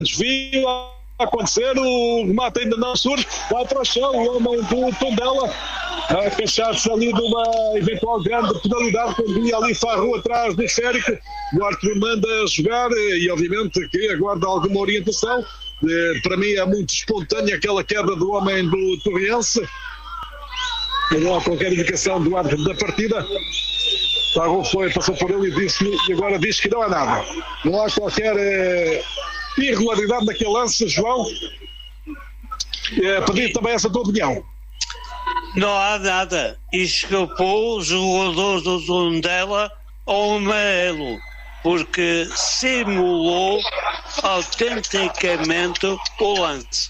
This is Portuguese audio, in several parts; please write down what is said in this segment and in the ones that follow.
desvio a acontecer, o remate ainda não surge, vai para o chão, o homem do Tondela a queixar-se ali de uma eventual grande penalidade quando vinha ali Farro atrás do esférico. O árbitro manda jogar e obviamente que aguarda alguma orientação. Para mim é muito espontânea aquela queda do homem do Torriense, não há qualquer indicação do árbitro da partida. Farro passou por ele e agora diz que não há nada, não há qualquer irregularidade naquele lance. João, pedir também essa tua opinião. Não há nada, escapou o jogador do Tondela ao amarelo, porque simulou autenticamente o lance.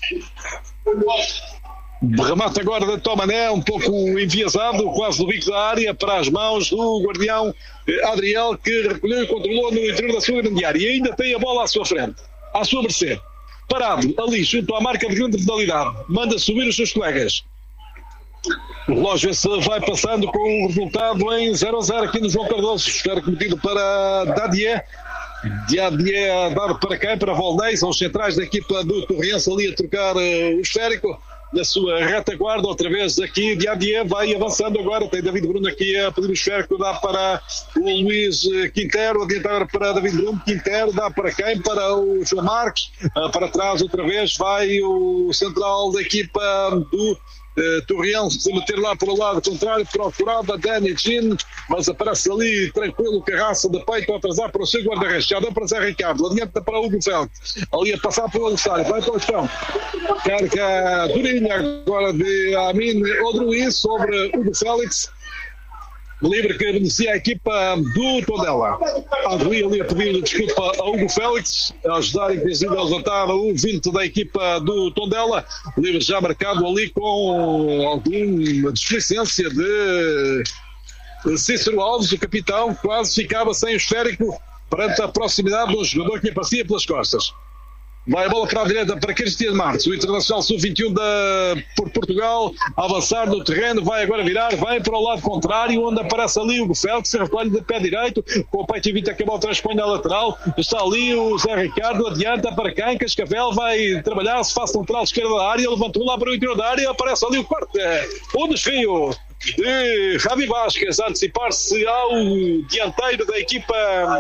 Remate agora da Tomané, um pouco enviesado, quase do bico da área, para as mãos do guardião Adriel, que recolheu e controlou no interior da sua grande área e ainda tem a bola à sua frente, à sua mercê, parado ali junto à marca de grande penalidade, manda subir os seus colegas. O relógio vai passando com o resultado em 0-0 aqui no João Cardoso. Espero cometido para Dadier a dar para quem? Para Volney. São os centrais da equipa do Torriense ali a trocar o esférico na sua retaguarda. Outra vez aqui Dadier vai avançando agora, tem David Bruno aqui a pedir o esférico, dá para o Luís Quintero, adiantar para David Bruno, Quintero dá para quem? Para o João Marques, para trás outra vez vai o central da equipa do Torriense se meter lá para o lado contrário, procurava Danny Jean, mas aparece ali tranquilo, Carraça de peito a atrasar para o seu guarda-redes, já deu para Zé Ricardo, adianta para Hugo Félix, ali a passar pelo adversário, vai para o chão, carga durinha agora de Amin Odrui sobre Hugo Félix, livre que beneficia a equipa do Tondela. Odrui ali a pedir desculpa a Hugo Félix, a ajudar inclusive a levantar o 20 da equipa do Tondela, livre já marcado ali com alguma displicência de Cícero Alves, o capitão, quase ficava sem o esférico perante a proximidade do jogador que aparecia pelas costas. Vai a bola para a direita para Cristiano Marques, o Internacional Sub-21 por Portugal, a avançar no terreno, vai agora virar, vai para o lado contrário, onde aparece ali o Félix, se recolhe de pé direito, com o peito e 20 que a bola transpõe na lateral, está ali o Zé Ricardo, adianta para quem? Cascavel vai trabalhar, se faz lateral esquerda da área, levantou lá para o interior da área, aparece ali o quarto, o desvio de Javi Vasquez, a antecipar-se ao dianteiro da equipa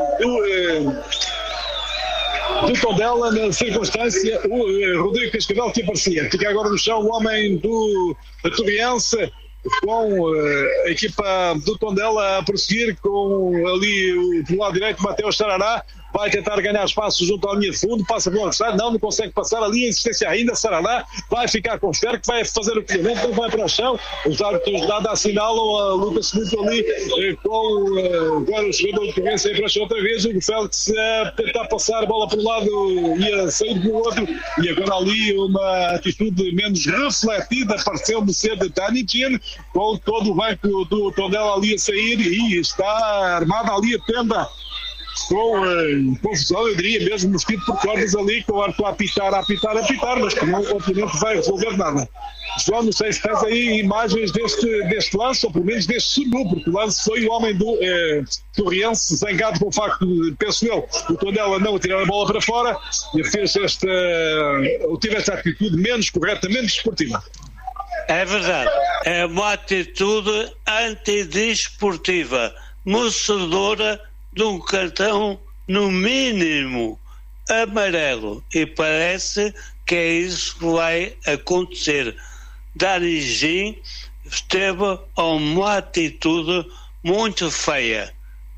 do Tondela, na circunstância, o Rodrigo Cascavel que aparecia. Fica agora no chão o homem do Torriense, com a equipa do Tondela a prosseguir com ali do lado direito Mateus Sarará, vai tentar ganhar espaço junto à linha de fundo, passa pelo adversário, não consegue passar ali, a insistência ainda, Sarará vai ficar com o esférico, vai fazer o cruzamento, não vai para o chão, os árbitros nada assinalam, a luta se muito ali com agora o jogador do Torriense aí para o chão outra vez, o Félix a tentar passar a bola para um lado e a sair do outro, e agora ali uma atitude menos refletida, pareceu-me ser de Danny Jean, com todo o banco do Tondela ali a sair e está armada ali a tenda com confusão, eu diria mesmo mosquito por cordas ali, com o arco a apitar, mas que não obviamente vai resolver nada. João, não sei se tens aí imagens deste lance, ou pelo menos deste segundo, porque o lance foi o homem do Torriense, zangado com o facto de, penso eu, o Tondela não tirar a bola para fora e fez tive esta atitude menos correta, menos desportiva. É verdade, é uma atitude antidesportiva, merecedora de um cartão no mínimo amarelo, e parece que é isso que vai acontecer. Danny Jean esteve a uma atitude muito feia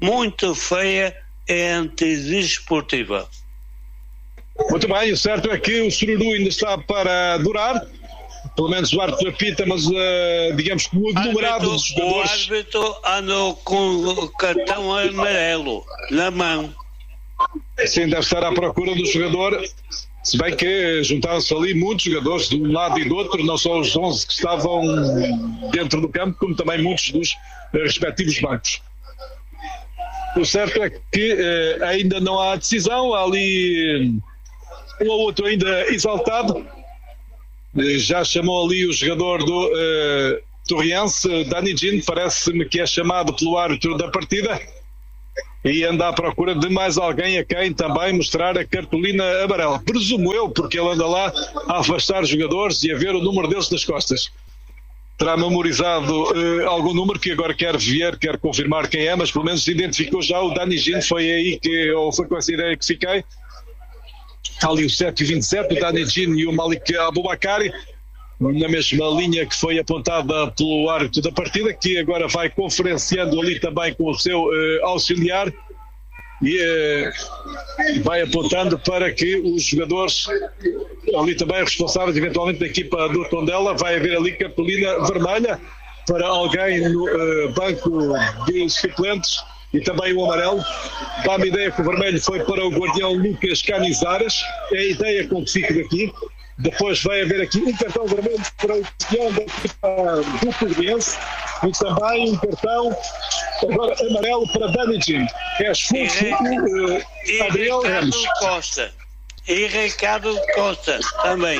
e antidesportiva. Muito bem, o certo é que o sururu ainda está para durar, pelo menos o árbitro apita, mas digamos que o aglomerado dos jogadores... O árbitro andou com o cartão amarelo na mão. Sim, deve estar à procura do jogador, se bem que juntaram-se ali muitos jogadores de um lado e do outro, não só os 11 que estavam dentro do campo, como também muitos dos respectivos bancos. O certo é que ainda não há decisão, há ali um ou outro ainda exaltado. Já chamou ali o jogador do Torriense, Danny Jean, parece-me que é chamado pelo árbitro da partida. e anda à procura de mais alguém a quem também mostrar a cartolina amarela. Presumo eu, porque ele anda lá a afastar jogadores e a ver o número deles nas costas. Terá memorizado algum número que agora quer ver, quer confirmar quem é, mas pelo menos identificou já o Dani Gin, foi aí ou foi com essa ideia que fiquei. Está ali o 7,27, o Dani Gin e o Malik Abubakari, na mesma linha que foi apontada pelo árbitro da partida, que agora vai conferenciando ali também com o seu auxiliar e vai apontando para que os jogadores ali também responsáveis eventualmente da equipa do Tondela, vai haver ali cartolina vermelha para alguém no banco dos suplentes e também o amarelo. Dá-me ideia que o vermelho foi para o guardião Lucas Canizares, é a ideia com que fico daqui. Depois vai haver aqui um cartão vermelho para o guardião da equipa do Portuguense e também um cartão agora amarelo para Dani Gin, que é expulso Adriel Ramos. E Ricardo Costa também.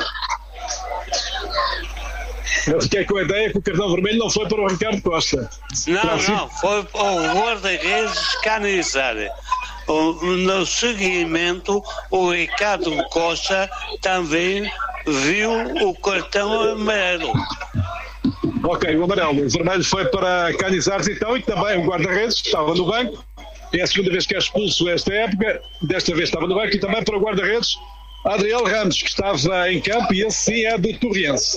Eu fiquei com a ideia que o cartão vermelho não foi para o Ricardo Costa. Não, foi para o guarda-redes Canizares. No seguimento, o Ricardo Costa também viu o cartão amarelo. Ok, o amarelo. O vermelho foi para Canizares então, e também o guarda-redes estava no banco. É a segunda vez que é expulso esta época. Desta vez estava no banco, e também para o guarda-redes Adriel Ramos, que estava em campo, e esse sim é do Torriense.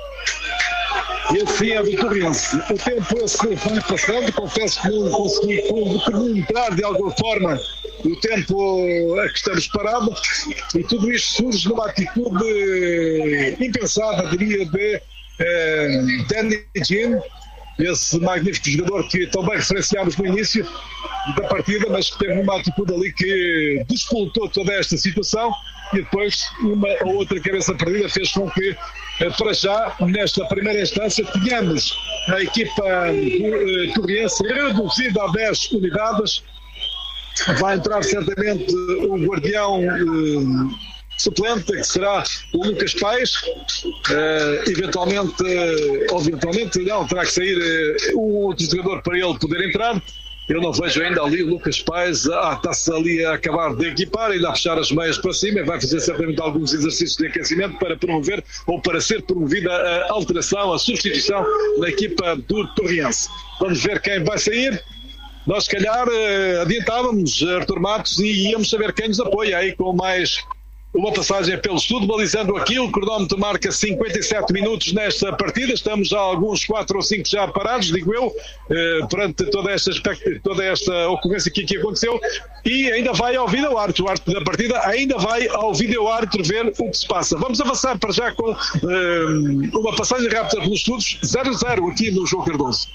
Esse sim é do Torriense. O tempo esse vai passando, confesso que não consegui cronometrar de alguma forma o tempo a que estamos parados, e tudo isto surge numa atitude impensada, diria, de Dani Gin, esse magnífico jogador que também referenciámos no início da partida, mas que teve uma atitude ali que despoltou toda esta situação, e depois uma ou outra cabeça perdida fez com que, para já, nesta primeira instância, tenhamos a equipa do Torriense reduzida a 10 unidades. Vai entrar certamente o guardião suplente, que será o Lucas Paes. Eventualmente não, terá que sair um outro jogador para ele poder entrar. Eu não vejo ainda ali o Lucas Paes, está-se ali a acabar de equipar, ainda a fechar as meias para cima, e vai fazer certamente alguns exercícios de aquecimento para promover, ou para ser promovida, a alteração, a substituição da equipa do Torriense. Vamos ver quem vai sair. Nós, se calhar, adiantávamos Artur Matos e íamos saber quem nos apoia aí com mais uma passagem pelo estudo, balizando aqui. O cronómetro marca 57 minutos nesta partida. Estamos já alguns 4 ou 5 já parados, digo eu, perante toda esta ocorrência que aconteceu. E ainda vai ao vídeo-árbitro. O árbitro da partida ainda vai ao vídeo-árbitro ver o que se passa. Vamos avançar para já com uma passagem rápida pelos estudos. 0-0 aqui no João Cardoso.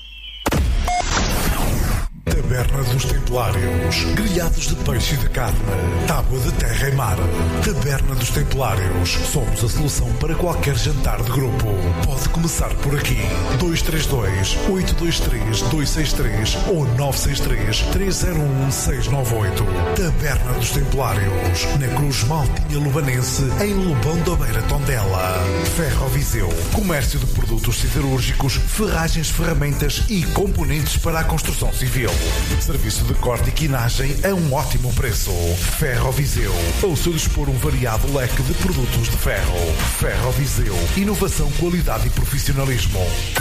Taberna dos Templários, grelhados de peixe e de carne, tábua de terra e mar. Taberna dos Templários, somos a solução para qualquer jantar de grupo. Pode começar por aqui. 232-823-263 ou 963-301-698. Taberna dos Templários, na Cruz Maltinha Lubanense, em Lobão da Beira, Tondela. Ferro Viseu, comércio de produtos siderúrgicos, ferragens, ferramentas e componentes para a construção civil. Serviço de corte e quinagem a um ótimo preço. Ferro Viseu, ao seu dispor um variado leque de produtos de ferro. Ferro Viseu, inovação, qualidade e profissionalismo.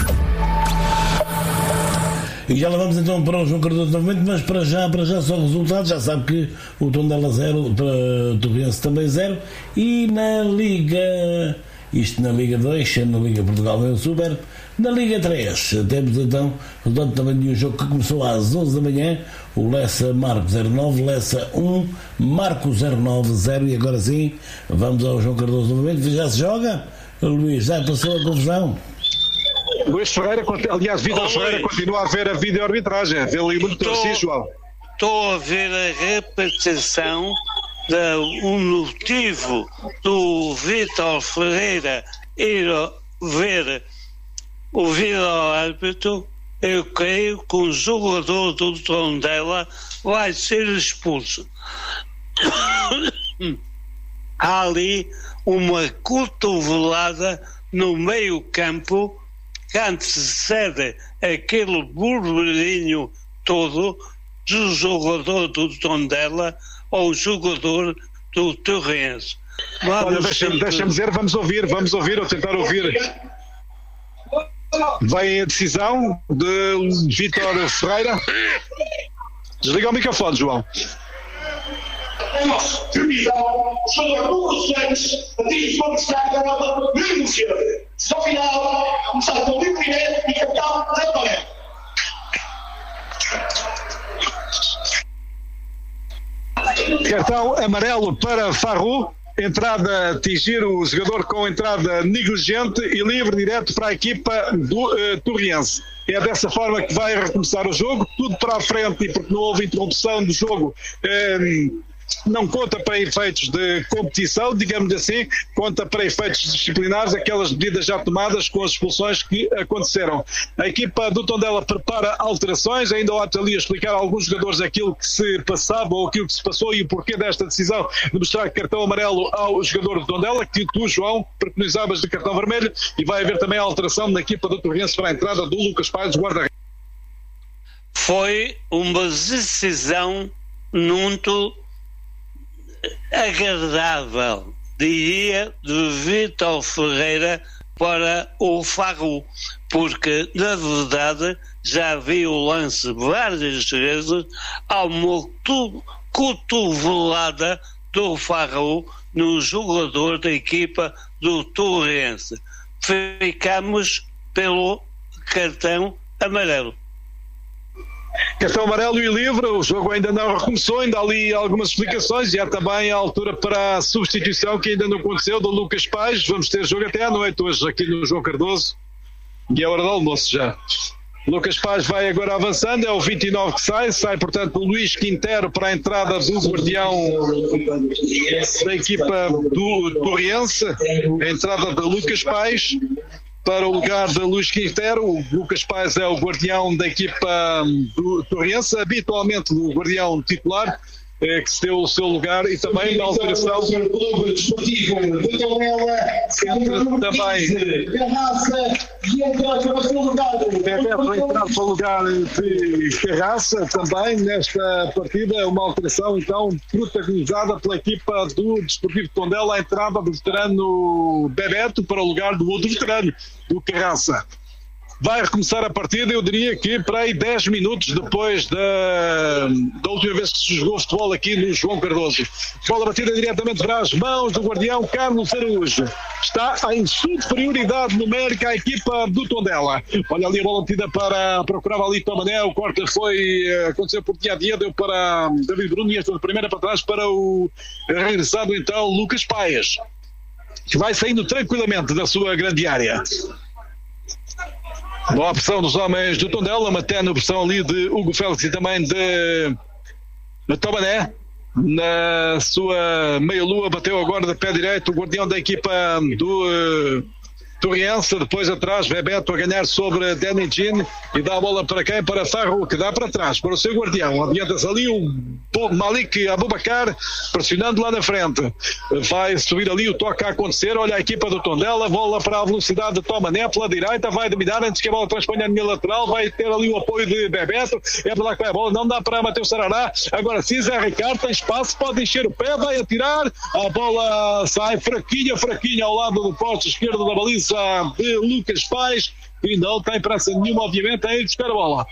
E já lá vamos então para o João Cardoso novamente, mas para já só resultados. Já sabe que o Tondela 0, para o Torriense também 0, e na Liga, isto na Liga 2, na Liga Portugal não é o Super. Na Liga 3 temos então o resultado também de um jogo que começou às 11 da manhã, o Lessa Marco 09, Lessa 1, Marco 09 0, e agora sim vamos ao João Cardoso novamente. Já se joga, Luís, já passou a confusão? Luís Ferreira, aliás, Vitor Ferreira continua a ver a vídeo-arbitragem, vê ali muito assim, João. Estou a ver a repetição do motivo do Vitor Ferreira ir ver o vídeo-árbitro. Eu creio que um jogador do Tondela vai ser expulso. Há ali uma cotovelada no meio campo que antecede aquele burburinho todo, do jogador do Tondela ou jogador do Torrense. Olha, deixa-me dizer, vamos ouvir, ou tentar ouvir. Vem a decisão de Vítor Ferreira. Desliga o microfone, João. Cartão amarelo para Farru. Entrada a atingir o jogador com entrada negligente e livre direto para a equipa do Torrense. É dessa forma que vai recomeçar o jogo, tudo para a frente, e porque não houve interrupção do jogo, não conta para efeitos de competição, digamos assim, conta para efeitos disciplinares aquelas medidas já tomadas com as expulsões que aconteceram. A equipa do Tondela prepara alterações, ainda há ali a explicar a alguns jogadores aquilo que se passava ou aquilo que se passou e o porquê desta decisão de mostrar cartão amarelo ao jogador do Tondela, que tu, João, preconizavas de cartão vermelho, e vai haver também a alteração na equipa do Torrense para a entrada do Lucas Paes, guarda-redes. Foi uma decisão muito agradável, diria, de Vítor Ferreira para o Farru, porque na verdade já vi o lance várias vezes, há uma cotovelada do Farru no jogador da equipa do Torrense. Ficamos pelo cartão amarelo. Cartão amarelo e livre, o jogo ainda não recomeçou, ainda há ali algumas explicações, e há também a altura para a substituição que ainda não aconteceu do Lucas Paes. Vamos ter jogo até à noite hoje aqui no João Cardoso, e é hora do almoço já. Lucas Paes vai agora avançando, é o 29 que sai portanto o Luís Quintero para a entrada do guardião da equipa do Torrense, a entrada de Lucas Paes para o lugar de Luís Quintero. O Lucas Paes é o guardião da equipa do Torrense, habitualmente o guardião titular, que se deu o seu lugar, e também na alteração também Bebeto vai entrar para o lugar de Carraça. Também nesta partida uma alteração então protagonizada pela equipa do Desportivo de Tondela, a entrada do veterano Bebeto para o lugar do outro veterano, do Carraça. Vai recomeçar a partida, eu diria que para aí 10 minutos depois da última vez que se jogou futebol aqui no João Cardoso. Bola batida diretamente para as mãos do guardião Carlos Araújo. Está em superioridade numérica a equipa do Tondela. Olha ali a bola batida para procurar ali Tomané. O corte aconteceu por dia a dia, deu para David Bruno, e esta de primeira para trás para o regressado então Lucas Paes, que vai saindo tranquilamente da sua grande área. Boa opção dos homens do Tondela, mantendo a opção ali de Hugo Félix e também de Tomané. Na sua meia-lua bateu agora de pé direito o guardião da equipa do Torrense, depois atrás Bebeto a ganhar sobre Danny Jean, e dá a bola para quem? Para Farru, que dá para trás, para o seu guardião. Adianta-se ali o Malik Abubakar, pressionando lá na frente. Vai subir ali o toque a acontecer. Olha a equipa do Tondela, bola para a velocidade de Tomané pela direita, vai dominar antes que a bola transponha na linha lateral, vai ter ali o apoio de Bebeto, é para lá que vai a bola, não dá para Mateus Sarará. Agora sim, Zé Ricardo tem espaço, pode encher o pé, vai atirar, a bola sai fraquinha ao lado do poste esquerdo da baliza de Lucas Paes, e não tem pressa nenhuma, obviamente, a ir buscar a bola.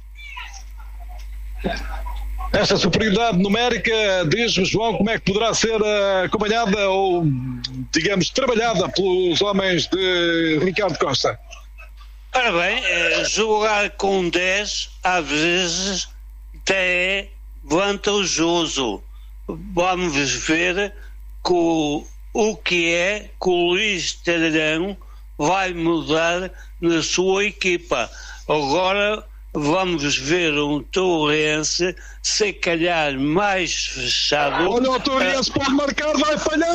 Esta superioridade numérica, diz-me, João, como é que poderá ser acompanhada ou, digamos, trabalhada pelos homens de Ricardo Costa? Ora bem, jogar com 10 às vezes até é vantajoso. Vamos ver o que é que o Luís Tararão vai mudar na sua equipa. Agora vamos ver um Torrense se calhar mais fechado. Olha, o Torrense pode marcar, vai falhar,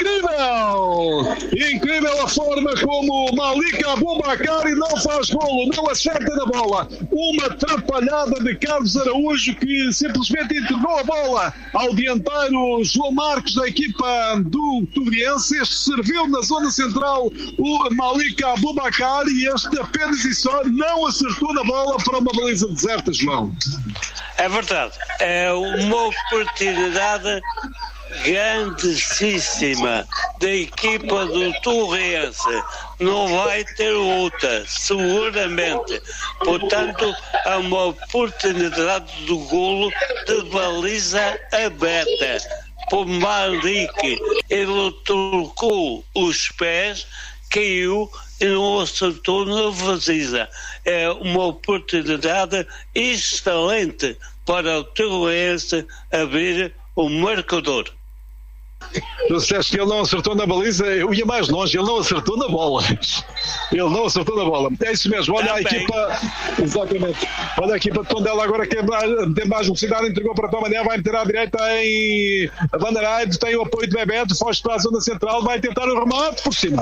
incrível a forma como Malik Abubakar não faz golo, não acerta na bola. Uma atrapalhada de Carlos Araújo, que simplesmente entregou a bola ao dianteiro João Marcos da equipa do Torrense. Este serviu na zona central o Malik Abubakar, e este apenas e só não acertou na bola para uma baliza deserta, João. É verdade, é uma oportunidade grandíssima da equipa do Torrense, não vai ter outra, seguramente. Portanto, é uma oportunidade do golo de baliza aberta por Malik. Ele trocou os pés, caiu e não acertou na baliza. É uma oportunidade excelente para o Torrense abrir o marcador. Tu disseste que ele não acertou na baliza, eu ia mais longe, ele não acertou na bola. Ele não acertou na bola. É isso mesmo, olha a equipa. Exatamente. Olha a equipa de Tondela agora que tem mais velocidade, entregou para Tomané, vai meter à direita em Vanderheide, tem o apoio de Bebeto, foge para a zona central, vai tentar o remate por cima.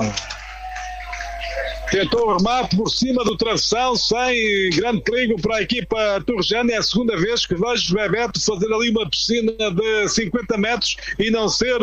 Tentou o remate por cima do travessão, sem grande perigo para a equipa torrejana. É a segunda vez que vejo Bebeto fazer ali uma piscina de 50 metros e não ser,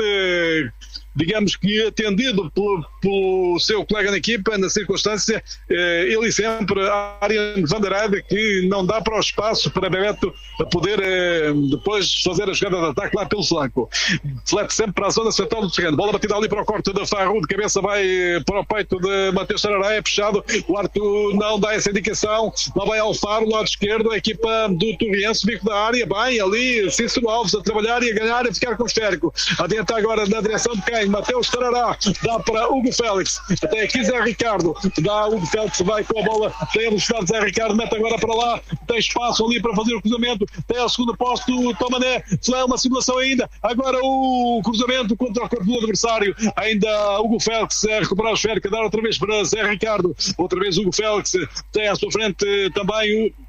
digamos que, atendido pelo seu colega na equipa, na circunstância, ele sempre, Arjen Vanderheide, que não dá para o espaço para Bebeto poder depois fazer a jogada de ataque lá pelo flanco. Flete sempre para a zona central do terreno. Bola batida ali para o corte da Farru, de cabeça vai para o peito de Mateus Sarará, é puxado. O Arthur não dá essa indicação. Lá vai Alfaro, lado esquerdo, a equipa do Torriense, bico da área, bem ali, Cícero Alves a trabalhar e a ganhar e a ficar com o esférico. Adianta agora na direção de quem? Mateus Sarará, dá para Hugo Félix, até aqui Zé Ricardo, dá Hugo Félix, vai com a bola, tem a velocidade de Zé Ricardo, mete agora para lá, tem espaço ali para fazer o cruzamento, tem ao segundo posto o Tomané, é uma simulação ainda, agora o cruzamento contra o corpo do adversário, ainda Hugo Félix a recuperar o esférico, a dar outra vez para Zé Ricardo, outra vez Hugo Félix, tem à sua frente também o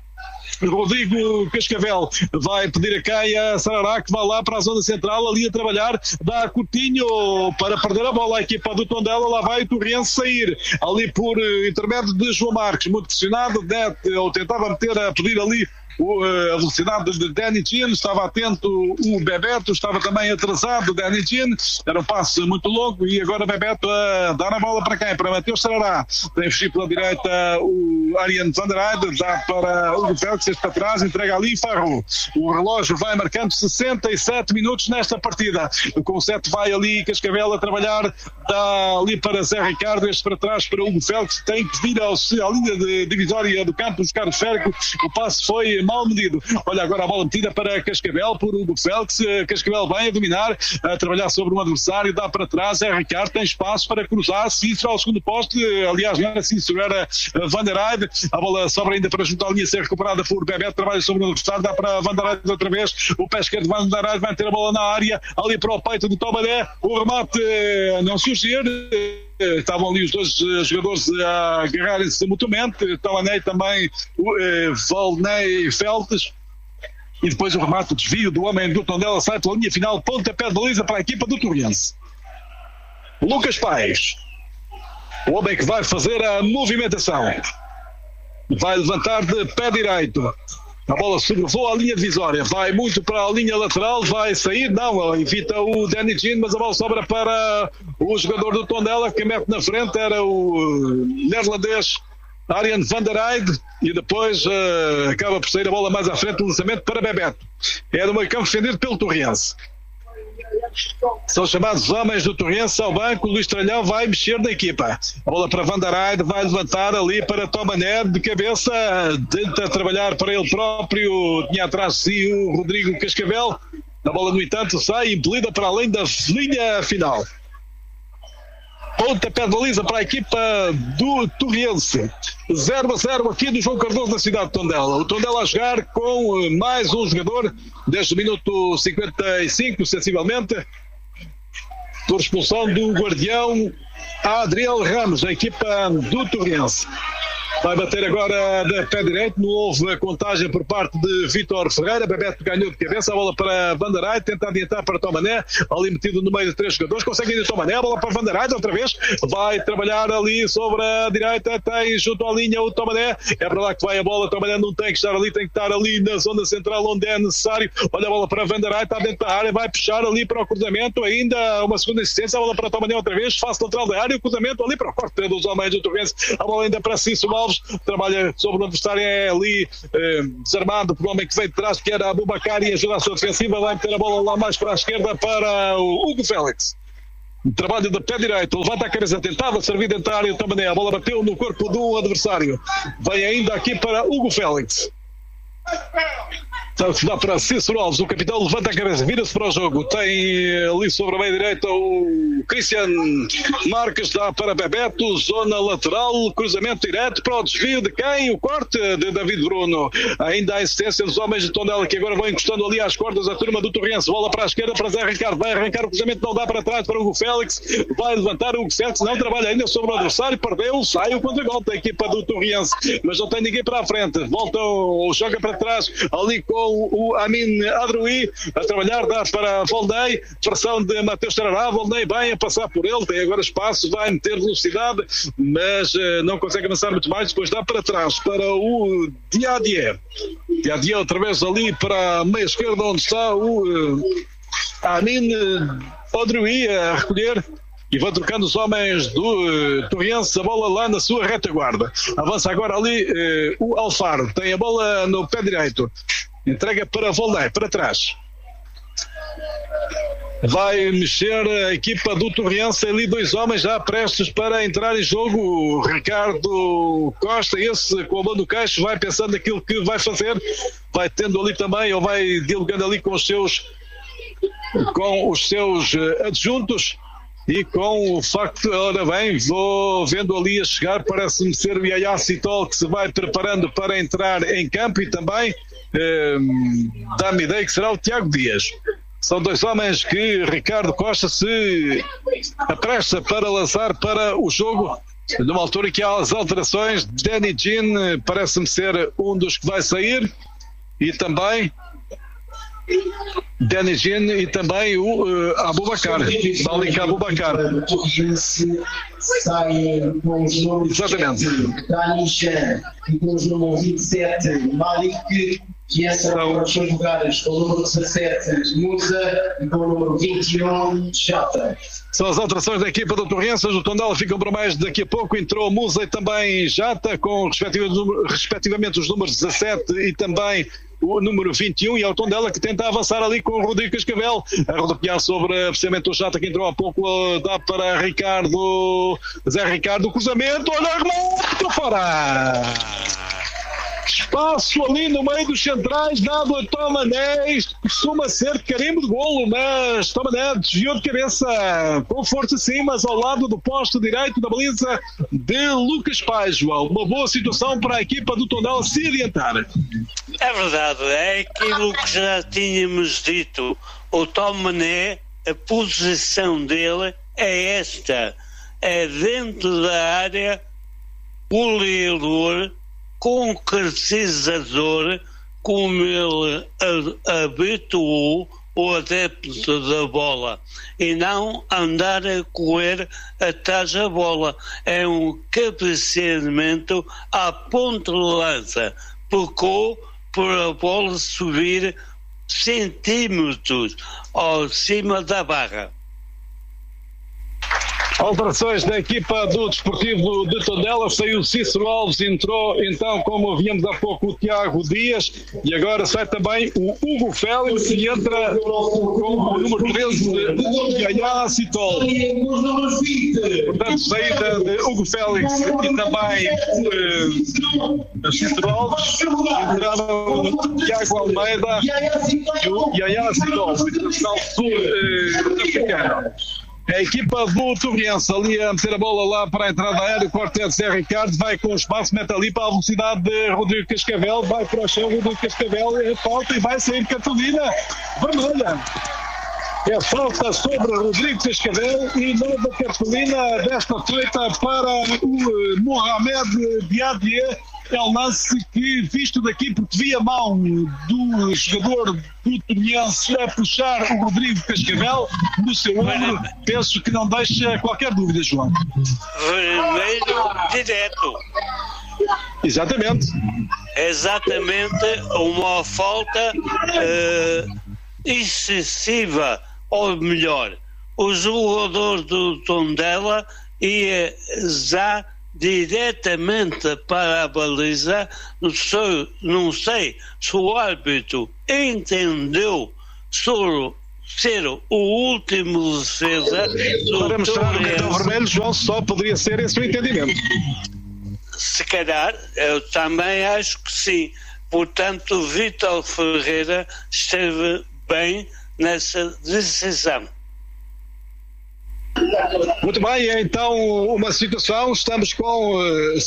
Rodrigo Cascavel, vai pedir a quem? A Sarará, que vai lá para a zona central, ali a trabalhar, dá a Coutinho para perder a bola, a equipa do Tondela, lá vai o Torriense sair, ali por intermédio de João Marques, muito pressionado, ou tentava meter a pedir ali a velocidade de Danny Jean, estava atento o Bebeto, estava também atrasado o Danny Jean, era um passe muito longo e agora Bebeto a dar a bola para quem? Para Mateus Sarará, tem fugido pela direita o Arjen Vanderheide, dá para o Félix, para trás, entrega ali Farru. O relógio vai marcando 67 minutos nesta partida, com o 7 vai ali Cascavel a trabalhar, dá ali para Zé Ricardo, este para trás para Hugo Félix, tem que vir à linha de divisória do campo buscar o esférico, o passe foi mal medido. Olha agora a bola metida para Cascavel por Hugo Félix, Cascavel vem a dominar, a trabalhar sobre um adversário, dá para trás, é Ricardo, tem espaço para cruzar, Cícero ao segundo poste, aliás não era Cícero, era Vanderheide, a bola sobra ainda para juntar a linha, ser recuperada por Bebeto, trabalha sobre o adversário, dá para Vanderheide outra vez, o pé esquerdo de Vanderheide vai ter a bola na área, ali para o peito do Tomané, o remate não surgir, estavam ali os dois jogadores a agarrarem-se mutuamente, Tomané também Valnei Feltes, e depois o remate, o desvio do homem do Tondela, sai pela linha final, pontapé de baliza para a equipa do Torriense. Lucas Paes, o homem que vai fazer a movimentação, vai levantar de pé direito, a bola sobrevoa a linha divisória, vai muito para a linha lateral, vai sair, não, evita o Danny Jean, mas a bola sobra para o jogador do Tondela, que mete na frente, era o neerlandês Arjen Vanderheide, e depois acaba por sair a bola mais à frente, o lançamento para Bebeto. É no meio campo defendido pelo Torriense. São chamados homens do Torriense ao banco, o Luís Tralhão vai mexer na equipa. A bola para Vanderheide, vai levantar ali para Tomané de cabeça, tenta trabalhar para ele próprio, tinha atrás de si o Rodrigo Cascavel. A bola, no entanto, sai impelida para além da linha final. Pontapé de baliza para a equipa do Torriense. 0-0 aqui do João Cardoso na cidade de Tondela. O Tondela a jogar com mais um jogador desde o minuto 55, sensivelmente, por expulsão do guardião Adriel Ramos, a equipa do Torriense. Vai bater agora de pé direito, não houve a contagem por parte de Vítor Ferreira, Bebeto ganhou de cabeça, a bola para Vanderheide, tenta adiantar para Tomané, ali metido no meio de três jogadores, consegue ainda Tomané, a bola para Vanderheide outra vez, vai trabalhar ali sobre a direita, tem junto à linha o Tomané, é para lá que vai a bola, Tomané não tem que estar ali, tem que estar ali na zona central onde é necessário, olha a bola para Vanderheide, está dentro da área, vai puxar ali para o cruzamento, ainda uma segunda assistência, a bola para Tomané outra vez, face lateral da área, o cruzamento ali para o corte dos homens do Torriense, a bola ainda para Cícero Alves, Alves, trabalha sobre o adversário, é ali desarmado por um homem que vem de trás, que era Abubakar, e ajuda a sua defensiva, vai meter a bola lá mais para a esquerda para o Hugo Félix. Trabalho de pé direito, levanta a cabeça, tentava servir dentro da área também, a bola bateu no corpo do adversário. Vem ainda aqui para Hugo Félix. Dá para Cícero Alves, o capitão levanta a cabeça, vira-se para o jogo, tem ali sobre a meia direita o Cristian Marques, dá para Bebeto, zona lateral, cruzamento direto para o desvio de quem? O corte de David Bruno. Ainda a insistência dos homens de Tondela, que agora vão encostando ali às cordas a turma do Torrense, bola para a esquerda para Zé Ricardo, vai arrancar o cruzamento, não dá para trás para o Hugo Félix, vai levantar o Hugo Félix, não trabalha ainda sobre o adversário, perdeu, sai o contra-golpe da equipa do Torrense, mas não tem ninguém para a frente, volta ou joga para trás, ali com o Amin Adroui a trabalhar, dá para Volney, pressão de Mateus Tarará, Volney bem a passar por ele, tem agora espaço, vai meter velocidade, mas não consegue avançar muito mais, depois dá para trás para o Diadier outra vez ali para a meia esquerda, onde está o Amin Adroui a recolher. E vão trocando os homens do Torrense, a bola lá na sua retaguarda. Avança agora ali o Alfaro, tem a bola no pé direito, entrega para Volney, para trás. Vai mexer a equipa do Torrense, ali dois homens já prestes para entrar em jogo. O Ricardo Costa, esse com a mão no queixo, vai pensando naquilo que vai fazer, vai tendo ali também, ou vai dialogando ali com os seus adjuntos. E com o facto, ora bem, vou vendo ali a chegar, parece-me ser o Yaya Citol, que se vai preparando para entrar em campo, e também dá-me ideia que será o Tiago Dias. São dois homens que Ricardo Costa se apressa para lançar para o jogo, numa altura que há as alterações. Danny Jean parece-me ser um dos que vai sair, e também Danny Jean e também o Abubakar, Malik Abubakar. Sai com os números 7, Danny Jean, e com os números 27, Malik, que entram para jogar com o número 17, Musa, e com o número 21, Jata. São as alterações da equipa do Torrense. O Tondela ficam para mais daqui a pouco. Entrou Musa e também Jata, com respectivamente os números 17 e também o número 21, e é o Tondela que tenta avançar ali com o Rodrigo Cascavel, a rodopiar sobre precisamente o Jata, que entrou há pouco, dá para Zé Ricardo, cruzamento, olha, remate, fora! Espaço ali no meio dos centrais, dado a Tomané, isto costuma ser carimbo de golo, mas Tomané desviou de cabeça, com força sim, mas ao lado do posto direito da baliza de Lucas Paiva. Uma boa situação para a equipa do Tondela se adiantar. É verdade, é aquilo que já tínhamos dito. O Tomané, a posição dele é esta, é dentro da área, goleador, concretizador, como ele habituou o adepto da bola, e não andar a correr atrás da bola. É um cabeceamento à ponta de lança, por a bola subir centímetros acima da barra. Alterações da equipa do Desportivo de Tondela. Saiu o Cícero Alves, entrou então, como víamos há pouco, o Tiago Dias, e agora sai também o Hugo Félix, e entra com o número 13, Yaya Citol. Portanto, saída de Hugo Félix e também Cícero Alves. Entraram o Tiago Almeida e o Yaya Citol, internacional sul-africano. A equipa do Torrense ali a meter a bola lá para a entrada aérea, o corte é de Zé Ricardo, vai com o espaço, mete ali para a velocidade de Rodrigo Cascavel, vai para o chão, Rodrigo Cascavel, falta e vai sair cartolina vermelha. É falta sobre Rodrigo Cascavel e nova cartolina desta feita para o Mohamed Diadier. É um lance que, visto daqui, porque vi a mão do jogador do Torrense a puxar o Rodrigo Cascavel no seu ombro, penso que não deixa qualquer dúvida, João. Vermelho direto. Exatamente. Exatamente, uma falta excessiva, ou melhor, o jogador do Tondela ia já diretamente para a baliza. Não sei se o árbitro entendeu ser o último defesa. Para mostrar o cartão vermelho, João, só poderia ser esse o entendimento. Se calhar, eu também acho que sim. Portanto, Vítor Ferreira esteve bem nessa decisão. Muito bem, então uma situação, estamos com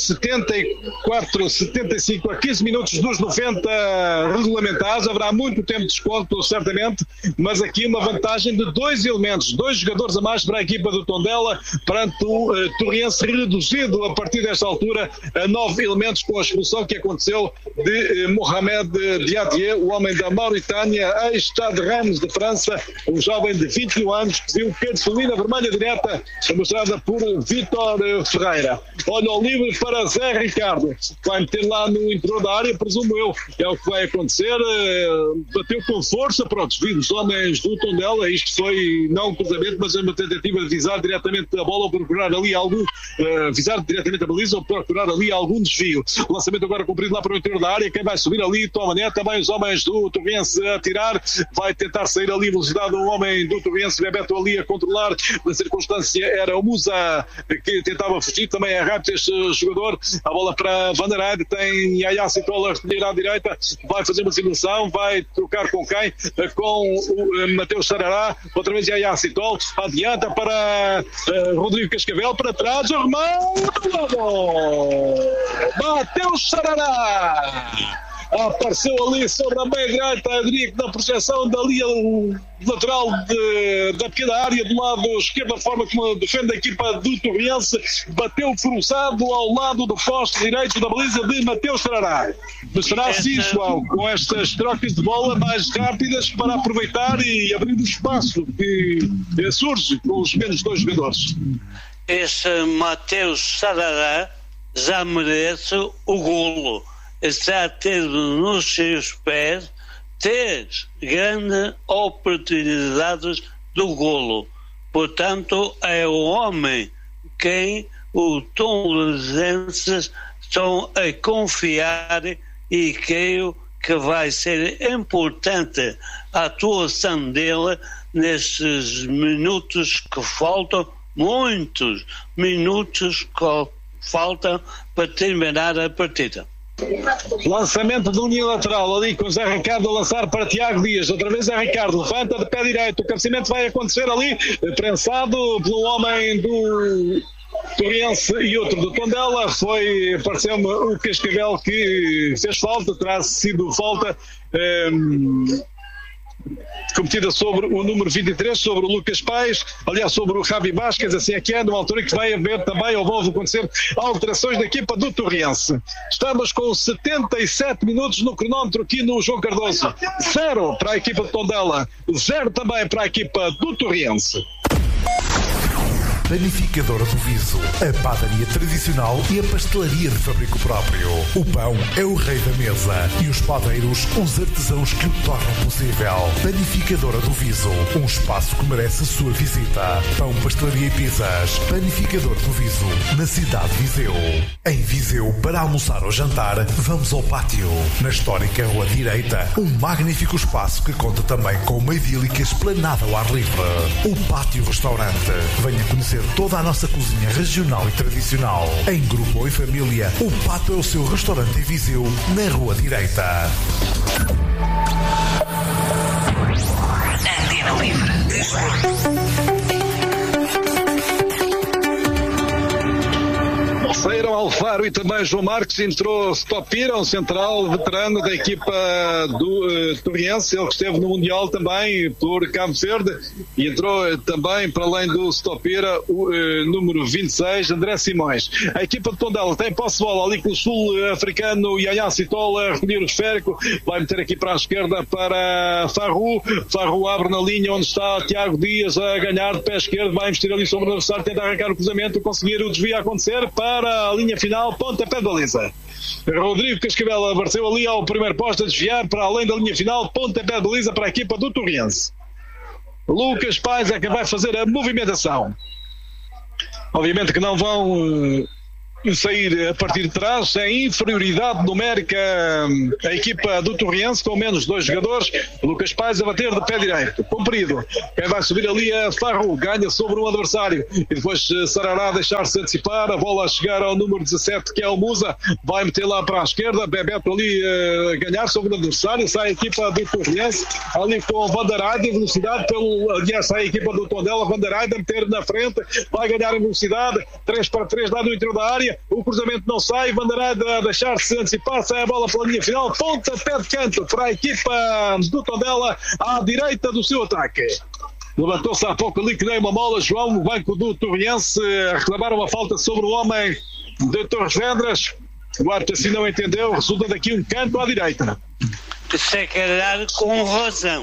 75 a 15 minutos dos 90 regulamentares, haverá muito tempo de desconto certamente, mas aqui uma vantagem de 2 elementos, 2 jogadores a mais para a equipa do Tondela, perante o Torriense reduzido a partir desta altura a 9 elementos com a expulsão que aconteceu de Mohamed Diadier, o homem da Mauritânia, ex-Stade Reims de França, um jovem de 21 anos que viu cartolina vermelha direta mostrada por Vítor Ferreira. Olha o livre para Zé Ricardo, vai meter lá no interior da área, presumo eu, é o que vai acontecer. Bateu com força, pronto, viram os homens do Tondela, isto foi não um cruzamento, mas uma tentativa de visar diretamente a bola ou procurar ali algum visar diretamente a baliza ou procurar ali algum desvio. O lançamento agora cumprido lá para o interior da área, quem vai subir ali, toma net, também os homens do Torriense a tirar, vai tentar sair ali velocidade, um homem do Torriense, Bebeto ali a controlar, na circunstância era o Musa que tentava fugir, também é rápido este jogador, a bola para Van der Heide, tem Yaya Citola a recolher à direita, vai fazer uma simulação, vai trocar com quem? Com o Mateus Sarará, outra vez Yaya Citola, adianta para Rodrigo Cascavel, para trás, o remate, Mateus Sarará! Apareceu ali sobre a meia direita, eu diria que na projeção dali o lateral da pequena área do lado esquerdo, da forma como defende a equipa do Torriense, bateu cruzado ao lado do poste direito da baliza de Mateus Sarará. Mas será assim, João, com estas trocas de bola mais rápidas para aproveitar e abrir o espaço que surge com os menos 2 jogadores. Esse Mateus Sarará já merece o golo. Está a ter nos seus pés 3 grandes oportunidades do golo. Portanto, é o homem quem o Tombenses estão a confiar e creio que vai ser importante a atuação dele nestes minutos que faltam, muitos minutos que faltam para terminar a partida. Lançamento de linha lateral ali com Zé Ricardo a lançar para Tiago Dias, outra vez Zé Ricardo levanta de pé direito, o cabeceamento vai acontecer ali, prensado pelo homem do Torriense e outro do Tondela, pareceu-me o Cascavel que fez falta, terá sido falta cometida sobre o número 23, sobre o Lucas Paes, aliás sobre o Javi Vasquez, assim é que é, numa altura que vai haver também, ou vão acontecer alterações da equipa do Torriense. Estamos com 77 minutos no cronómetro aqui no João Cardoso. 0 para a equipa de Tondela, 0 também para a equipa do Torriense. Panificadora do Viso, a padaria tradicional e a pastelaria de fabrico próprio. O pão é o rei da mesa e os padeiros, os artesãos que o tornam possível. Panificadora do Viso, um espaço que merece a sua visita. Pão, pastelaria e pizzas. Panificadora do Viso, na cidade de Viseu. Em Viseu, para almoçar ou jantar, vamos ao pátio. Na histórica Rua Direita, um magnífico espaço que conta também com uma idílica esplanada ao ar livre. O Pátio Restaurante. Venha conhecer toda a nossa cozinha regional e tradicional. Em grupo ou em família, o Pato é o seu restaurante em Viseu, na Rua Direita. Antena Livre. Saíram Alfaro e também João Marques, entrou Stopira, um central veterano da equipa do Torriense, ele que esteve no Mundial também por Cabo Verde, e entrou também, para além do Stopira, o número 26, André Simões. A equipa de Tondela tem posse de bola ali com o sul-africano Yaya Citola a recolher o esférico, vai meter aqui para a esquerda para Farru abre na linha onde está Tiago Dias a ganhar de pé esquerdo, vai investir ali sobre o adversário, tenta arrancar o cruzamento, conseguir o desvio a acontecer para a linha final, pontapé de baliza. Rodrigo Cascavel apareceu ali ao primeiro posto a desviar para além da linha final, pontapé de baliza para a equipa do Torriense. Lucas Paes é que vai fazer a movimentação. Obviamente que não vão sair a partir de trás, em inferioridade numérica a equipa do Torriense, com menos 2 jogadores. Lucas Pais a bater de pé direito, comprido. Quem vai subir ali é Farro, ganha sobre um adversário e depois Sarará deixar-se antecipar, a bola a chegar ao número 17, que é o Musa, vai meter lá para a esquerda, Bebeto ali a ganhar sobre o adversário, sai a equipa do Torriense, ali com Van der Heide em velocidade, aliás sai a equipa do Tondela, Van der Heide a meter na frente, vai ganhar em velocidade, 3-3 lá no interior da área. O cruzamento não sai, Van der Heide a deixar-se antecipar, sai a bola pela linha final, pontapé de canto para a equipa do Tondela à direita do seu ataque. Levantou-se há pouco ali que nem uma mola, João, no banco do Torriense, a reclamar uma falta sobre o homem de Torres Vedras. O árbitro assim não entendeu, resulta daqui um canto à direita. Se calhar com razão.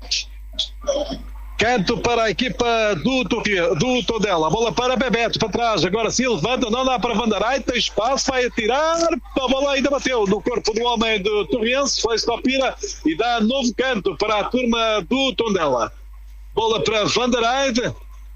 Canto para a equipa do Tondela. A bola para Bebeto, para trás. Agora sim levanta, não dá para Van der Heide, tem espaço, vai atirar. A bola ainda bateu no corpo do homem do Torriense, foi Stopira e dá novo canto para a turma do Tondela. Bola para Van der Heide.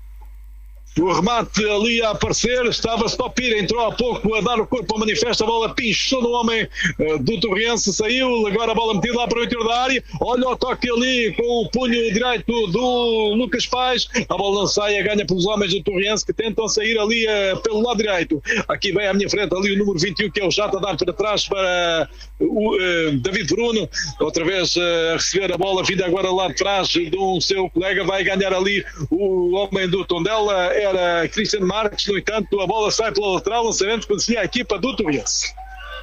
O remate ali a aparecer, estava Stopira, entrou há pouco a dar o corpo ao manifesto, a bola pinchou no homem do Torriense, saiu, agora a bola metida lá para o interior da área, olha o toque ali com o punho direito do Lucas Pais, a bola não sai, a ganha pelos homens do Torriense que tentam sair ali pelo lado direito. Aqui vem à minha frente ali o número 21, que é o Jata, a dar para trás para o David Bruno, outra vez a receber a bola, vinda agora lá de trás do seu colega, vai ganhar ali o homem do Tondela, era Cristiano Marques, no entanto a bola sai pela lateral, lançamento que conhecia a equipa do Torriense.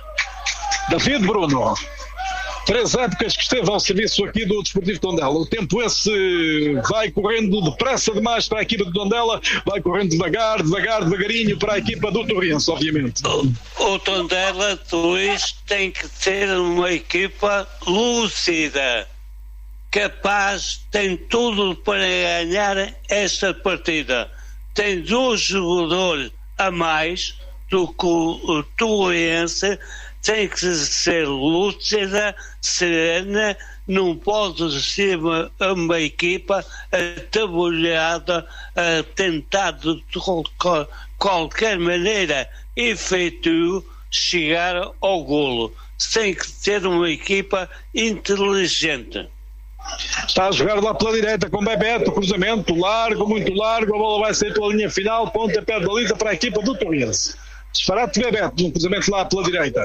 David Bruno, 3 épocas que esteve ao serviço aqui do Desportivo Tondela. O tempo esse vai correndo depressa demais para a equipa do Tondela, vai correndo devagarinho para a equipa do Torriense, obviamente. O Tondela, Luís, tem que ter uma equipa lúcida, capaz, tem tudo para ganhar esta partida. Tem 2 jogadores a mais do que o Torriense, tem que ser lúcida, serena, não pode ser uma equipa atabalhada a tentar de qualquer maneira efetivo chegar ao golo. Tem que ter uma equipa inteligente. Está a jogar lá pela direita com Bebeto, cruzamento largo, muito largo, a bola vai sair pela linha final, pontapé de baliza para a equipa do Torriense. Disparate de Bebeto, um cruzamento lá pela direita.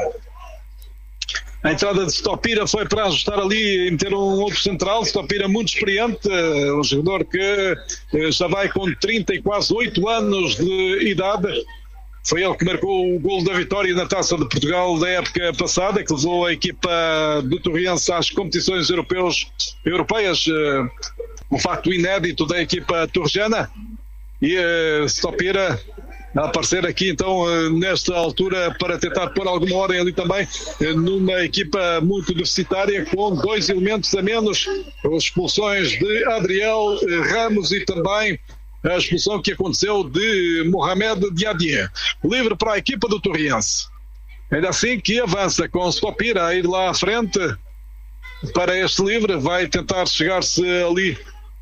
A entrada de Stopira foi para ajustar ali e meter um outro central. Stopira muito experiente, um jogador que já vai com 30 e quase 8 anos de idade. Foi ele que marcou o golo da vitória na Taça de Portugal da época passada, que levou a equipa do Torriense às competições europeias, um facto inédito da equipa torrejana. E Stopira a aparecer aqui então nesta altura para tentar pôr alguma ordem ali também numa equipa muito deficitária, com 2 elementos a menos, as expulsões de Adriel Ramos e também a expulsão que aconteceu de Mohamed Diadie. Livre para a equipa do Torriense. Ainda assim que avança com Stopira a ir lá à frente para este livre, vai tentar chegar-se ali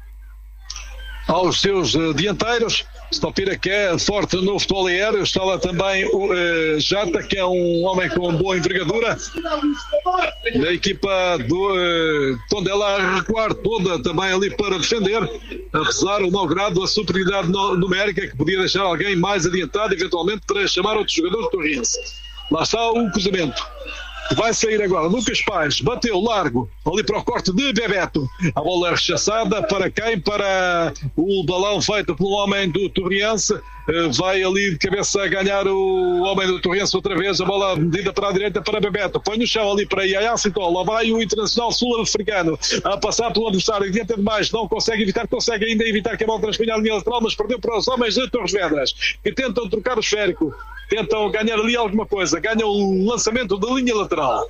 aos seus dianteiros. Stopira, que é forte no futebol aéreo, está lá também o Jata, que é um homem com boa envergadura. A equipa do Tondela a recuar toda também ali para defender, apesar do mau grado da superioridade numérica, que podia deixar alguém mais adiantado, eventualmente para chamar outro jogador do Torriense. Lá está o cruzamento. Vai sair agora Lucas Pais, bateu largo ali para o corte de Bebeto, a bola rechaçada para quem? Para o balão feito pelo homem do Torriense, vai ali de cabeça a ganhar o homem do Torriense outra vez, a bola medida para a direita para Bebeto, põe no chão ali para Yaya Sintola, vai o Internacional Sul-Africano a passar pelo adversário, adianta demais, não consegue evitar, consegue ainda evitar que a bola transponha a linha lateral, mas perdeu para os homens de Torres Vedras, que tentam trocar o esférico, tentam ganhar ali alguma coisa, ganham o lançamento da linha lateral.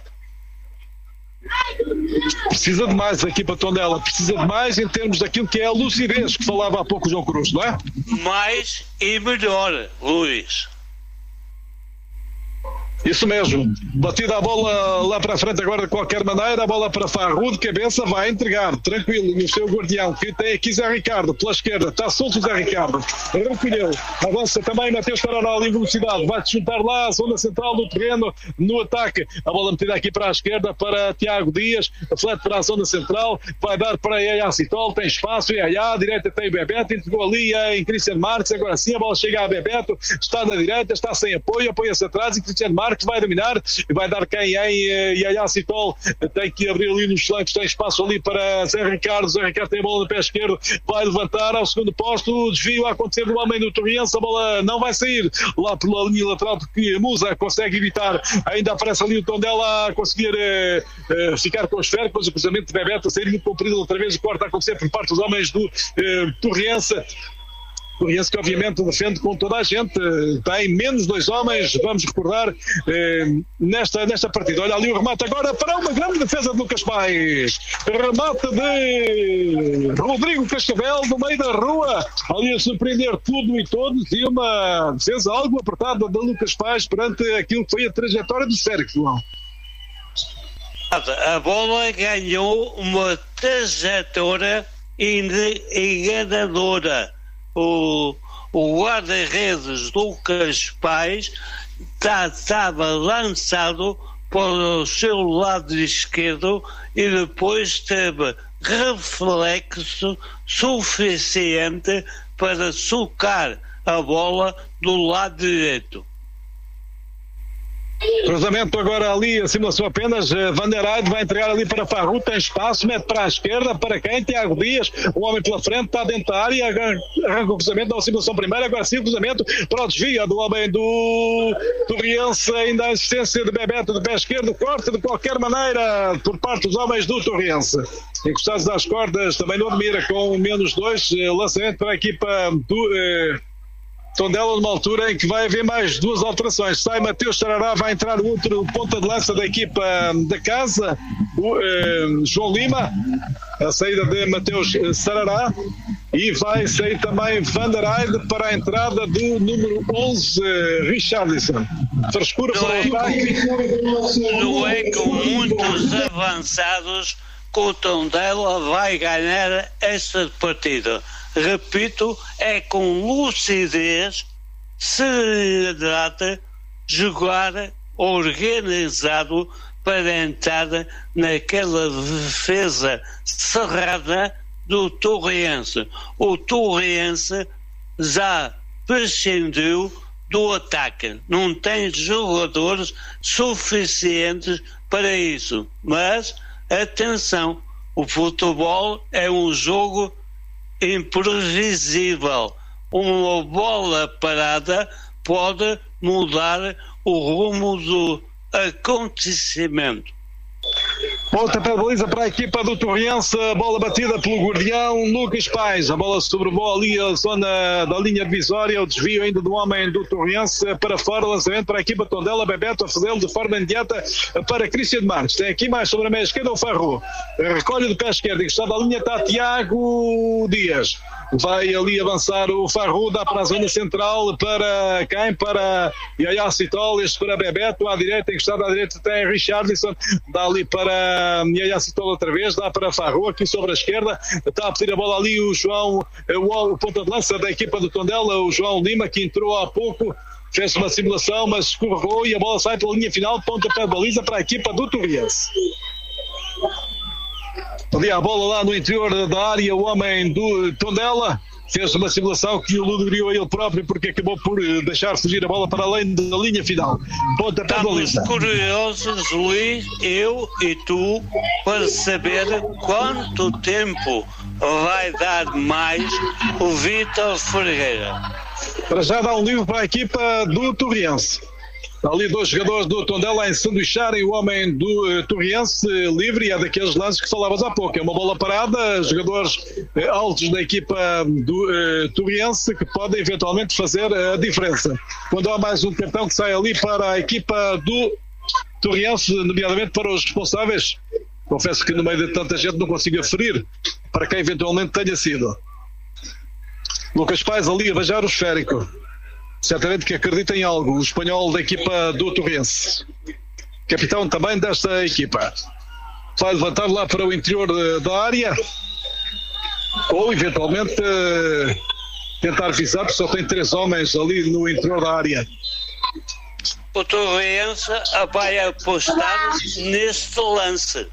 Precisa de mais a equipa Tondela, precisa de mais em termos daquilo que é a lucidez que falava há pouco o João Cruz, não é? Mais e melhor, Luís. Isso mesmo, batida a bola lá para a frente agora de qualquer maneira, a bola para Farru de cabeça, vai entregar, tranquilo, e o seu guardião, que tem aqui Zé Ricardo, pela esquerda, está solto o Zé Ricardo, recolheu, avança também Mateus Tarará ali em velocidade, vai-se juntar lá a zona central do terreno, no ataque, a bola metida aqui para a esquerda, para Tiago Dias, reflete para a zona central, vai dar para Yaya Citol, tem espaço, Yaya, à direita tem Bebeto, entregou ali em Cristiano Marques, agora sim a bola chega a Bebeto, está na direita, está sem apoio, apoia-se atrás e Cristiano Marques vai dominar e vai dar quem em Yaya Citol, tem que abrir ali nos flancos, tem espaço ali para Zé Ricardo tem a bola no pé esquerdo, vai levantar ao segundo posto, o desvio a acontecer do homem do Torriense, a bola não vai sair lá pela linha lateral porque Musa consegue evitar, ainda aparece ali o Tondela a conseguir ficar com o esférico, mas o cruzamento de Bebeto a sair muito comprido outra vez, o corte a acontecer por parte dos homens do Torriense que obviamente defende com toda a gente, tem menos 2 homens, vamos recordar, nesta partida. Olha ali o remate agora para uma grande defesa de Lucas Paes, remate de Rodrigo Cascavel no meio da rua, ali a surpreender tudo e todos, e uma defesa algo apertada de Lucas Paes perante aquilo que foi a trajetória do Sérgio João. A bola ganhou uma trajetória enganadora. O guarda-redes Lucas Paes estava lançado para o seu lado esquerdo e depois teve reflexo suficiente para socar a bola do lado direito. Cruzamento agora ali acima da sua apenas, Van der Eyde vai entregar ali para Farru, tem espaço, mete para a esquerda, para quem? Tiago Dias, o homem pela frente, está dentro da área, arranca o cruzamento da simulação primeira, agora sim o cruzamento para o desvio do homem do Torriense, ainda a assistência de Bebeto de pé esquerdo, corte de qualquer maneira por parte dos homens do Torriense. Encostados às cordas, também não admira com menos 2, lançamento para a equipa do Tondela numa altura em que vai haver mais 2 alterações. Sai Mateus Tarará, vai entrar o outro ponta de lança da equipa da casa, o João Lima, a saída de Mateus Tarará, e vai sair também Van der Eyde para a entrada do número 11, Richarlison. Frescura para o ataque. Não é com muitos avançados que o Tondela vai ganhar esta partida. Repito, é com lucidez, serenidade, jogar organizado para entrar naquela defesa cerrada do Torriense. O Torriense já prescindiu do ataque, não tem jogadores suficientes para isso, mas atenção, o futebol é um jogo imprevisível. Uma bola parada pode mudar o rumo do acontecimento. Pontapé de baliza para a equipa do Torriense, a bola batida pelo guardião Lucas Paes, a bola sobrevoa ali a zona da linha divisória, o desvio ainda do homem do Torriense para fora, lançamento para a equipa Tondela, Bebeto a fazê-lo de forma imediata para Cristiano Marques, tem aqui mais sobre a meia esquerda o Farru, recolhe do pé esquerdo, encostado à linha está Tiago Dias, vai ali avançar o Farru, dá para a zona central para quem? Para Yaya Citol, este para Bebeto, à direita, encostado à direita tem Richarlison, dá ali para Yaya Citol outra vez, dá para Farru aqui sobre a esquerda, está a pedir a bola ali o João, o ponta de lança da equipa do Tondela, o João Lima, que entrou há pouco, fez uma simulação, mas escorregou e a bola sai pela linha final, pontapé de baliza para a equipa do Torriense. Ali a bola lá no interior da área, o homem do Tondela fez uma simulação que o ludibriou a ele próprio porque acabou por deixar fugir a bola para além da linha final. Estamos curiosos, Luís, eu e tu, para saber quanto tempo vai dar mais o Vítor Ferreira. Para já dá um livro para a equipa do Torriense. Ali 2 jogadores do Tondela a ensanduicharem o homem do Torriense livre, e é daqueles lances que falavas há pouco. É uma bola parada, jogadores altos da equipa do Torriense que podem eventualmente fazer a diferença. Quando há mais um cartão que sai ali para a equipa do Torriense, nomeadamente para os responsáveis, confesso que no meio de tanta gente não consigo aferir para quem eventualmente tenha sido. Lucas Paes ali a beijar o esférico. certamente que acredita em algo, o espanhol da equipa do Torrense, capitão também desta equipa. Vai levantar lá para o interior da área, ou eventualmente tentar visar, porque só tem 3 homens ali no interior da área. O Torrense vai apostar neste lance.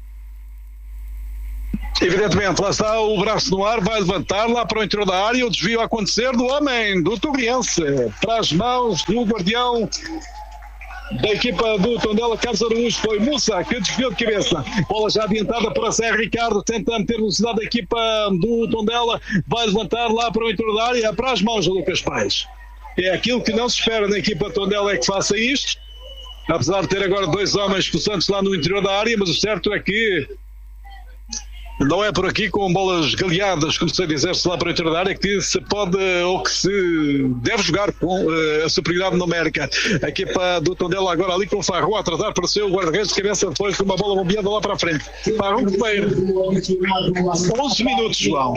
Evidentemente, lá está o braço no ar, vai levantar lá para o interior da área, o desvio a acontecer do homem do Torrense para as mãos do guardião da equipa do Tondela, Carlos Araújo. Foi Musa que desviou de cabeça, bola já adiantada para Zé Ricardo, tenta meter velocidade da equipa do Tondela, vai levantar lá para o interior da área, para as mãos de Lucas Paes. É aquilo que não se espera na equipa Tondela, é que faça isto, apesar de ter agora 2 homens possantes lá no interior da área, mas o certo é que não é por aqui com bolas galeadas, como se dizer-se lá para o interior da área, que se pode ou que se deve jogar com a superioridade numérica. A equipa do Tondela agora ali com o Farrou a tratar para o seu guarda-redes de cabeça, depois com uma bola bombeada lá para a frente. Farrou primeiro. 11 minutos, João.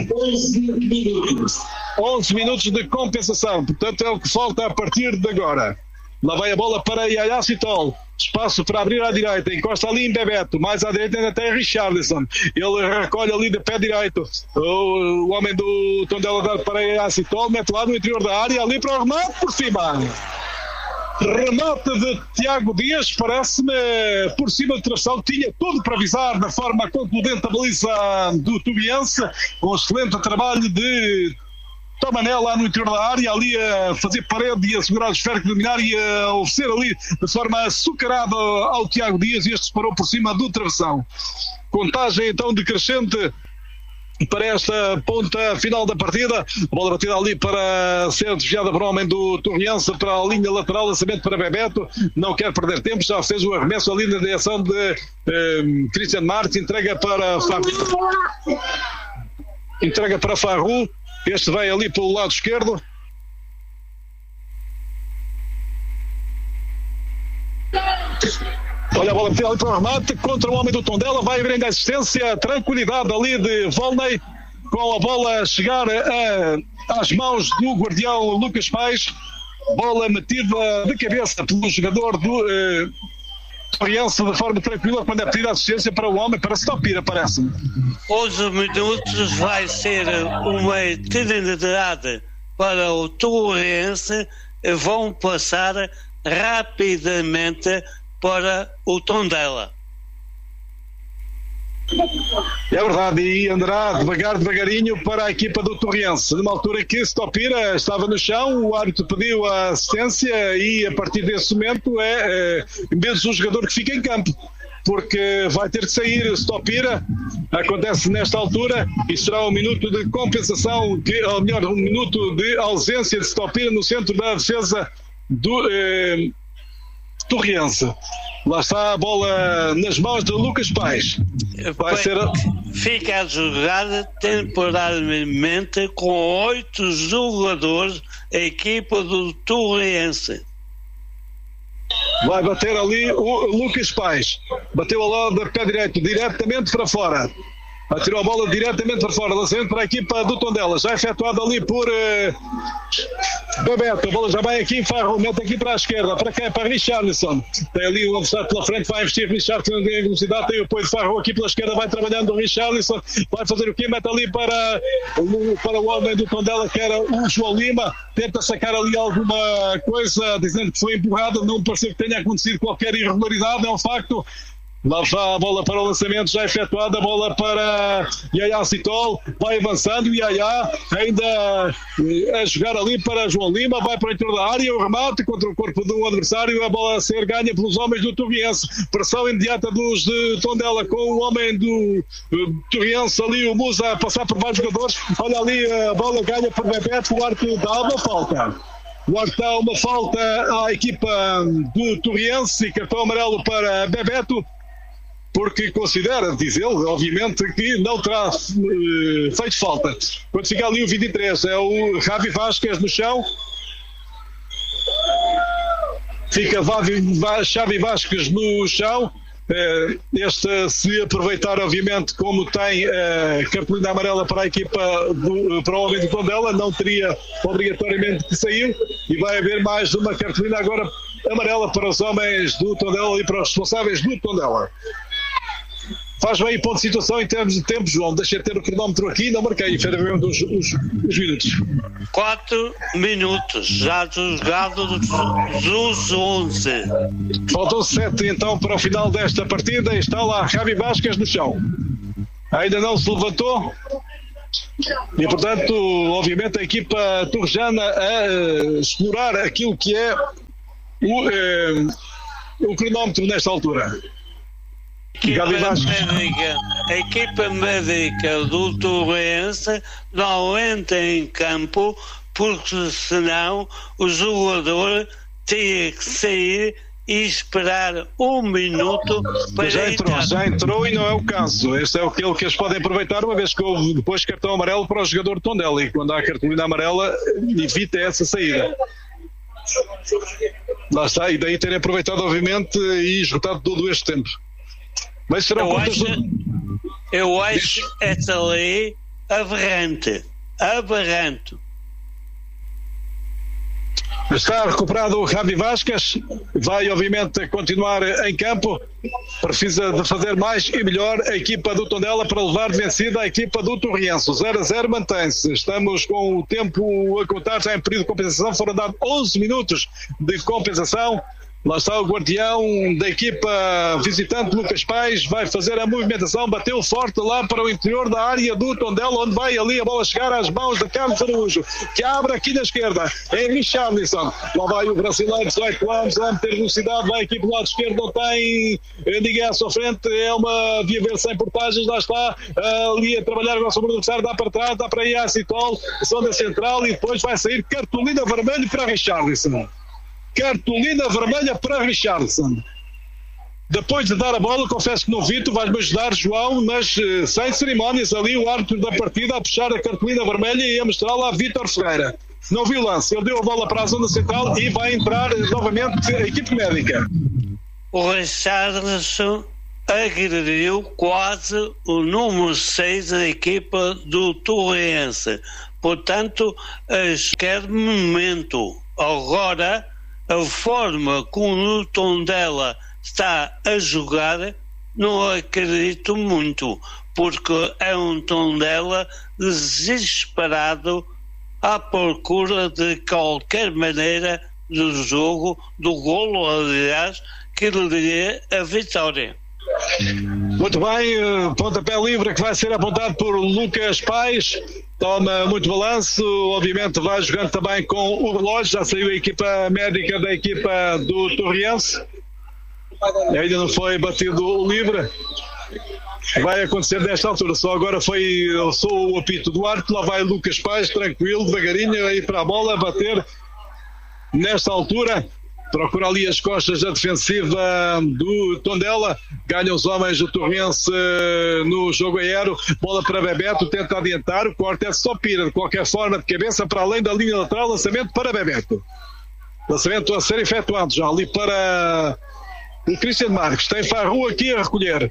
11 minutos de compensação, portanto é o que falta a partir de agora. Lá vai a bola para Yaya Citol. Espaço para abrir à direita. Encosta ali em Bebeto. Mais à direita ainda tem Richarlison. Ele recolhe ali de pé direito. O homem do Tondela dá para Yaya Citol. Mete lá no interior da área. Ali para o remate por cima. Remate de Tiago Dias. Parece-me por cima do travessão. Tinha tudo para avisar da forma concludente a baliza do Tubiense. Um excelente trabalho de Tomané lá no interior da área, ali a fazer parede e a segurar o esférico dominar e a oferecer ali de forma açucarada ao Tiago Dias, e este parou por cima do travessão. Contagem então decrescente para esta ponta final da partida. A bola batida ali para ser desviada para o homem do Torrense para a linha lateral, lançamento para Bebeto, não quer perder tempo, já fez o arremesso ali na direção de Christian Martins, entrega para Farrou. Este vai ali pelo lado esquerdo. Olha a bola ali para o remate contra o homem do Tondela. Vai haver ainda assistência, tranquilidade ali de Volney, com a bola a chegar às mãos do guardião Lucas Paes. Bola metida de cabeça pelo jogador do Torrense de forma tranquila, quando é pedida assistência para o homem, para Stopira, parece-me. 11 minutos vai ser uma eternidade para o Torrense. Vão passar rapidamente para o Tondela. É verdade, e andará devagarinho para a equipa do Torrense. Numa altura que Stopira estava no chão, o árbitro pediu a assistência e a partir desse momento é mesmo o jogador que fica em campo, porque vai ter que sair Stopira. Acontece nesta altura e será um minuto de compensação, ou melhor, um minuto de ausência de Stopira no centro da defesa do Torrense. Lá está a bola nas mãos de Lucas Paes. Fica a jogar temporariamente com 8 jogadores a equipa do Torrense. Vai bater ali o Lucas Paes. Bateu a bola de pé direito, diretamente para fora. Atirou a bola diretamente para fora, lançamento para a equipa do Tondela, já efetuado ali por Bebeto. A bola já vai aqui em Farrou, mete aqui para a esquerda, para quem? Para Richarlison. Tem ali um adversário pela frente, vai investir Richarlison em velocidade, tem o apoio de Farrou aqui pela esquerda, vai trabalhando o Richarlison, vai fazer o quê? Mete ali para o homem do Tondela, que era o João Lima, tenta sacar ali alguma coisa, dizendo que foi empurrado, não pareceu que tenha acontecido qualquer irregularidade, é um facto. Lá está a bola para o lançamento já efetuada, a bola para Yaya Citol, vai avançando, Yaya ainda a jogar ali para João Lima, vai para o interior da área, o remate contra o corpo do adversário, a bola a ser ganha pelos homens do Torrense, pressão imediata dos de Tondela com o homem do Torrense ali, o Musa a passar por vários jogadores, olha ali a bola ganha por Bebeto, o árbitro dá uma falta. O árbitro dá uma falta à equipa do Torrense e cartão amarelo para Bebeto, porque considera, diz ele, obviamente, que não terá feito falta. Quando fica ali o 23, é o Javi Vasquez no chão. Fica Xavi Vasquez no chão. se aproveitar, obviamente, como tem cartolina amarela para a equipa para o homem do Tondela, não teria obrigatoriamente que sair, e vai haver mais uma cartolina agora amarela para os homens do Tondela e para os responsáveis do Tondela. Faz bem ponto de situação em termos de tempo, João. Deixa ter o cronómetro aqui, não marquei efetivamente os minutos. 4 minutos, já jogado dos 11. Faltam 7 então para o final desta partida e está lá Javi Vasquez no chão. Ainda não se levantou e, portanto, obviamente a equipa torrejana a explorar aquilo que é o cronómetro nesta altura. A equipa médica do Torrense não entra em campo porque senão o jogador tinha que sair e esperar 1 minuto para já entrou e não é o caso. Este é aquilo que eles podem aproveitar, uma vez que houve depois cartão amarelo para o jogador de Tondela, e quando há cartolina amarela evita essa saída. Lá está, e daí terem aproveitado obviamente e esgotado todo este tempo. Mas será eu acho esta lei aberrante. Está recuperado o Javi Vasquez, vai obviamente continuar em campo, precisa de fazer mais e melhor a equipa do Tondela para levar de vencida a equipa do Torriense. 0-0 mantém-se, estamos com o tempo a contar, já em período de compensação, foram dados 11 minutos de compensação. Lá está o guardião da equipa visitante, Lucas Pais, vai fazer a movimentação, bateu forte lá para o interior da área do Tondela, onde vai ali a bola chegar às mãos de Carlos Araújo, que abre aqui na esquerda, é Richarlison, lá vai o brasileiro, 18 anos, vai meter velocidade, vai aqui do lado esquerdo, não tem ninguém à sua frente, é uma via verde sem portagens, lá está ali a trabalhar com o seu adversário, dá para trás, dá para ir a Citol, zona central, e depois vai sair cartolina vermelha para Richarlison. Cartolina vermelha para Richarlison. Depois de dar a bola, confesso que não vi, tu vais-me ajudar, João, mas sem cerimónias, ali o árbitro da partida a puxar a cartolina vermelha e a mostrá-la a Vítor Ferreira. Não viu o lance, ele deu a bola para a zona central e vai entrar novamente a equipe médica. O Richarlison agrediu quase o número 6 da equipa do Torrense. Portanto, a qualquer momento, agora, a forma como o Tondela está a jogar, não acredito muito, porque é um Tondela desesperado à procura de qualquer maneira do jogo, do golo, aliás, que lhe dê a vitória. Muito bem, pontapé livre que vai ser apontado por Lucas Pais. Toma muito balanço, obviamente vai jogando também com o relógio, já saiu a equipa médica da equipa do Torriense, ainda não foi batido o livre, vai acontecer nesta altura, só agora foi o apito do árbitro, lá vai Lucas Pais, tranquilo, devagarinho, aí para a bola, bater nesta altura. Procura ali as costas da defensiva do Tondela, ganham os homens do Torrense no jogo aéreo, bola para Bebeto, tenta adiantar, o corte é só pira, de qualquer forma, de cabeça para além da linha lateral, lançamento para Bebeto. Lançamento a ser efetuado já ali para o Cristiano Marques, tem Farru aqui a recolher.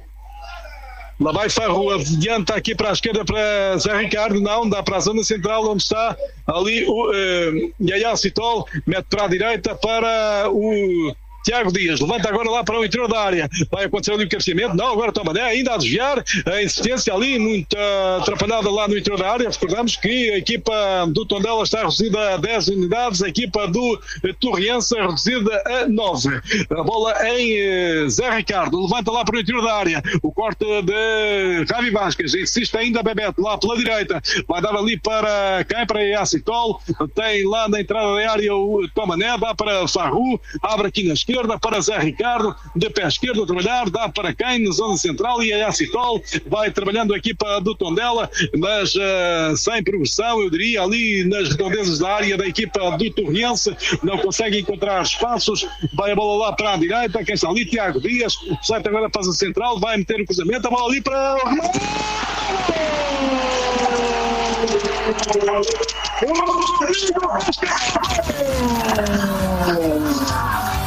Lá vai Farru, adianta aqui para a esquerda para Zé Ricardo, não, dá para a zona central onde está ali o Yaya Citol, mete para a direita para o Tiago Dias, levanta agora lá para o interior da área, vai acontecer ali o cabeceamento, não, agora toma, né? Ainda a desviar, a insistência ali, muito atrapalhada lá no interior da área. Recordamos que a equipa do Tondela está reduzida a 10 unidades, a equipa do Torriense reduzida a 9. A bola em Zé Ricardo, levanta lá para o interior da área, o corte de Javi Vasquez, insiste ainda Bebeto lá pela direita, vai dar ali para quem? Para Iacitol, tem lá na entrada da área o Tomané, dá para Farru, abre aqui na esquerda para Zé Ricardo, de pé esquerdo a trabalhar, dá para quem? Na zona central, e a Citol vai trabalhando a equipa do Tondela, mas sem progressão, eu diria, ali nas redondezas da área da equipa do Torriense, não consegue encontrar espaços, vai a bola lá para a direita, quem está ali? Tiago Dias, sai agora para a zona central, vai meter o cruzamento, a bola ali para o